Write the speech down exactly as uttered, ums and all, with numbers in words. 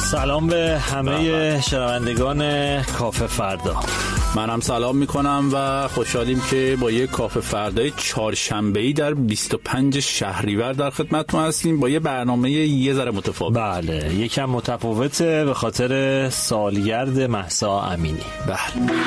سلام به همه شنوندگان کافه فردا. منم سلام میکنم و خوشحالیم که با یک کافه فردای چهارشنبه‌ای در بیست و پنج شهریور در خدمتتون هستیم با یه برنامه یه ذره متفاوت. بله، یکم متفاوته به خاطر سالگرد مهسا امینی. بله.